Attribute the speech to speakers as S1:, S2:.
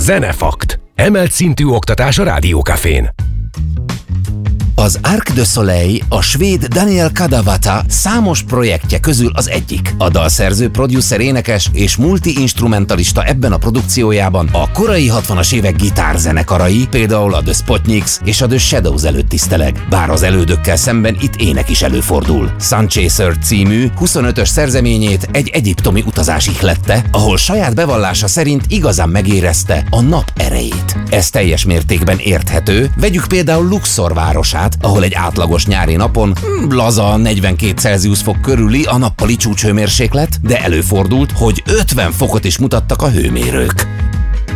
S1: Zenefakt. Emelt szintű oktatás a Rádió Cafén.
S2: Az Arc de Soleil a svéd Daniel Kadavata számos projektje közül az egyik. A dalszerző, producer, énekes és multi-instrumentalista ebben a produkciójában a korai 60-as évek gitárzenekarai, például a The Spotniks és a The Shadows előtt tiszteleg, bár az elődökkel szemben itt ének is előfordul. Sunchaser című 25-ös szerzeményét egy egyiptomi utazás ihlette, ahol saját bevallása szerint igazán megérezte a nap erejét. Ez teljes mértékben érthető, vegyük például Luxor városát, ahol egy átlagos nyári napon laza 42 Celsius fok körüli a nappali csúcshőmérséklet, de előfordult, hogy 50 fokot is mutattak a hőmérők.